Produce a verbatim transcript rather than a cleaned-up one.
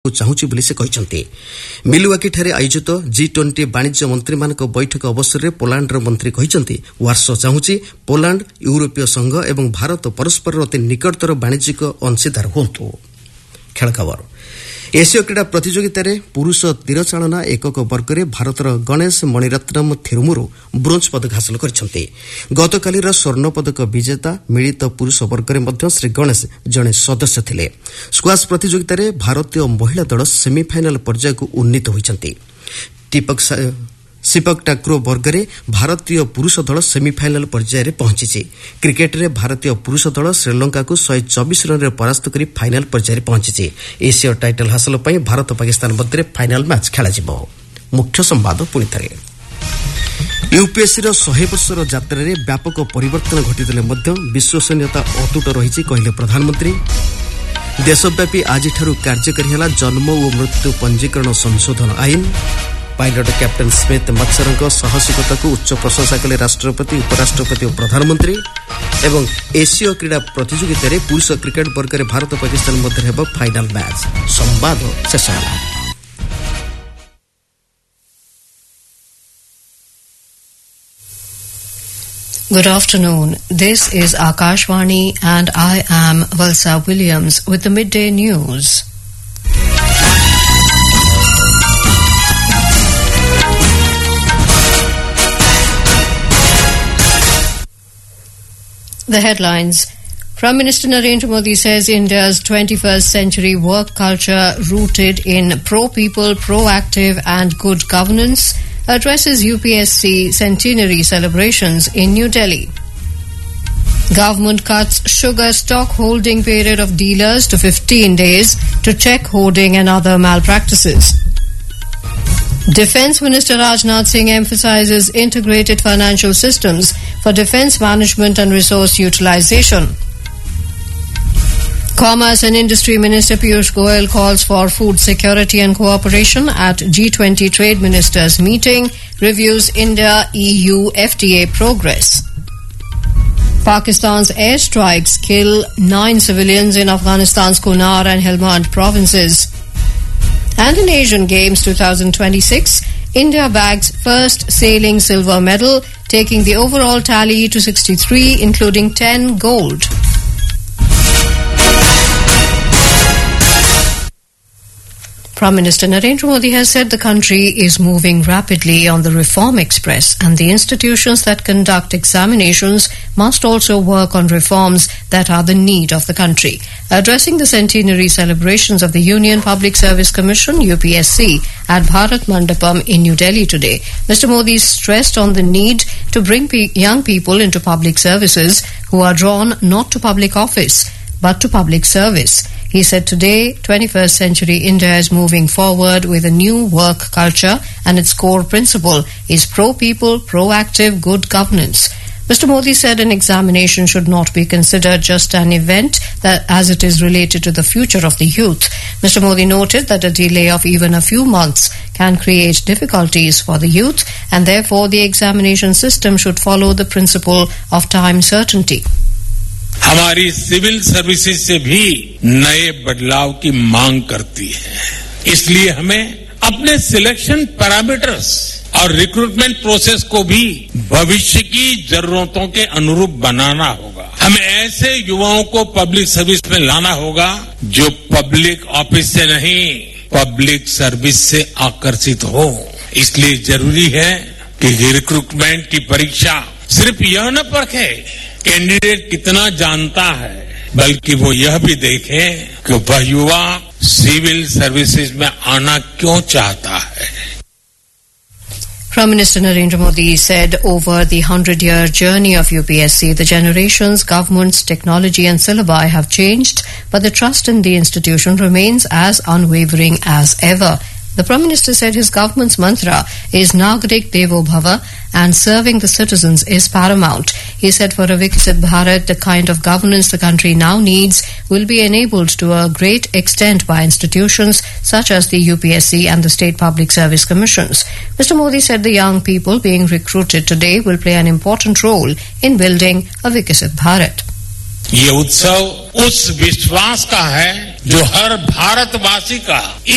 ଚାହୁଁଛି ବୋଲି ସେ କହିଛନ୍ତି। ମିଲୱାକିଠାରେ ଆୟୋଜିତ ଜି ଟ୍ୱେଣ୍ଟି ବାଣିଜ୍ୟ ମନ୍ତ୍ରୀମାନଙ୍କ ବୈଠକ ଅବସରରେ ପୋଲାଣ୍ଡର ମନ୍ତ୍ରୀ କହିଛନ୍ତି ୱାର୍ସୋ ଚାହୁଁଛି ପୋଲାଣ୍ଡ ୟୁରୋପୀୟ ସଂଘ ଏବଂ ଭାରତ ପରସ୍ପରର ଅତି ନିକଟତର ବାଣିଜ୍ୟିକ ଅଂଶୀଦାର ହୁଅନ୍ତୁ। ଖେଳ ଖବର। ଏସୀୟ କ୍ରୀଡ଼ା ପ୍ରତିଯୋଗିତାରେ ପୁରୁଷ ତୀରଚାଳନା ଏକକ ବର୍ଗରେ ଭାରତର ଗଣେଶ ମଣିରତ୍ନମ ଥିରୁମୁରୁ ବ୍ରୋଞ୍ଜ ପଦକ ହାସଲ କରିଛନ୍ତି। ଗତକାଲିର ସ୍ୱର୍ଣ୍ଣପଦକ ବିଜେତା ମିଳିତ ପୁରୁଷ ବର୍ଗରେ ମଧ୍ୟ ଶ୍ରୀ ଗଣେଶ ଜଣେ ସଦସ୍ୟ ଥିଲେ। ସ୍କ୍ୱାସ୍ ପ୍ରତିଯୋଗିତାରେ ଭାରତୀୟ ମହିଳା ଦଳ ସେମିଫାଇନାଲ ପର୍ଯ୍ୟାୟକୁ ଉନ୍ନୀତ ହୋଇଛନ୍ତି। ସିପକ ଟାକ୍ରୋ ବର୍ଗରେ ଭାରତୀୟ ପୁରୁଷ ଦଳ ସେମିଫାଇନାଲ ପର୍ଯ୍ୟାୟରେ ପହଞ୍ଚିଛି। କ୍ରିକେଟରେ ଭାରତୀୟ ପୁରୁଷ ଦଳ ଶ୍ରୀଲଙ୍କାକୁ ଶହେ ଚବିଶ ରନ୍ରେ ପରାସ୍ତ କରି ଫାଇନାଲ ପର୍ଯ୍ୟାୟରେ ପହଞ୍ଚିଛି। ଏସୀୟ ଟାଇଟଲ ହାସଲ ପାଇଁ ଭାରତ ପାକିସ୍ତାନ ମଧ୍ୟରେ ଫାଇନାଲ ମ୍ୟାଚ୍ ଖେଳାଯିବ। ମୁଖ୍ୟ ସମ୍ବାଦ ପୁଣିଥରେ। ୟୁପିଏସ୍ସିର ଶହେ ବର୍ଷର ଯାତ୍ରାରେ ବ୍ୟାପକ ପରିବର୍ତ୍ତନ ଘଟିଥିଲେ ମଧ୍ୟ ବିଶ୍ୱସନୀୟତା ଅତୁଟ ରହିଛି କହିଲେ ପ୍ରଧାନମନ୍ତ୍ରୀ। ଦେଶବ୍ୟାପୀ ଆଜିଠାରୁ କାର୍ଯ୍ୟକାରୀ ହେଲା ଜନ୍ମ ଓ ମୃତ୍ୟୁ ପଞ୍ଜୀକରଣ ସଂଶୋଧନ ଆଇନ। ପାଇଲଟ କ୍ୟାପ୍ଟେନ ସ୍ମିଥ ମତ୍ସରଙ୍କ ସାହସିକତାକୁ ଉଚ୍ଚ ପ୍ରଶଂସା କଲେ ରାଷ୍ଟ୍ରପତି, ଉପରାଷ୍ଟ୍ରପତି ଓ ପ୍ରଧାନମନ୍ତ୍ରୀ। ଏବଂ ଏସୀୟ କ୍ରୀଡ଼ା ପ୍ରତିଯୋଗିତାରେ ପୁରୁଷ କ୍ରିକେଟ ବର୍ଗରେ ଭାରତ ପାକିସ୍ତାନ ମଧ୍ୟରେ ହେବ ଫାଇନାଲ ମ୍ୟାଚ୍। ସମ୍ବାଦ ଶେଷ ହେଲା। Good afternoon. This is Akashvani and I am Valsa Williams with the midday news. The headlines. Prime Minister Narendra Modi says India's twenty-first century work culture rooted in pro-people, proactive and good governance addresses U P S C centenary celebrations in New Delhi. Government cuts sugar stock holding period of dealers to fifteen days to check hoarding and other malpractices. Defence Minister Rajnath Singh emphasises integrated financial systems for defence management and resource utilisation. Commerce and Industry Minister Piyush Goyal calls for food security and cooperation at G twenty Trade Ministers meeting, reviews India-E U F T A progress. Pakistan's airstrikes kill nine civilians in Afghanistan's Kunar and Helmand provinces. And in Asian Games twenty twenty-six, India bags first sailing silver medal, taking the overall tally to sixty-three, including ten gold. Prime Minister Narendra Modi has said the country is moving rapidly on the reform express and the institutions that conduct examinations must also work on reforms that are the need of the country. Addressing the centenary celebrations of the Union Public Service Commission U P S C at Bharat Mandapam in New Delhi today, Mister Modi stressed on the need to bring pe- young people into public services who are drawn not to public office but to public service. He said today, twenty-first century India is moving forward with a new work culture and its core principle is pro-people, proactive, good governance. Mister Modi said an examination should not be considered just an event that as it is related to the future of the youth. Mister Modi noted that a delay of even a few months can create difficulties for the youth and therefore the examination system should follow the principle of time certainty. हमारी civil services से भी नए बदलाव की मांग करती है, इसलिए हमें अपने सिलेक्शन पैरामीटर्स और रिक्रूटमेंट प्रोसेस को भी भविष्य की जरूरतों के अनुरूप बनाना होगा। हमें ऐसे युवाओं को पब्लिक सर्विस में लाना होगा जो पब्लिक ऑफिस से नहीं, पब्लिक सर्विस से आकर्षित हो। इसलिए जरूरी है कि रिक्रूटमेंट की परीक्षा सिर्फ यह न परखे कैंडिडेट कितना जानता है, बल्कि वो यह भी देखे कि वह युवा सिविल सर्विसेज में आना क्यों चाहता है। Prime Minister Narendra Modi said over the hundred-year journey of U P S C, the generations, governments, technology and syllabi have changed, but the trust in the institution remains as unwavering as ever. The Prime Minister said his government's mantra is Nagarik Devo Bhava and serving the citizens is paramount. He said for a Viksit Bharat, the kind of governance the country now needs will be enabled to a great extent by institutions such as the U P S C and the State Public Service Commissions. Mister Modi said the young people being recruited today will play an important role in building a Viksit Bharat. ये उत्सव उस विश्वास का है जो हर भारतवासी का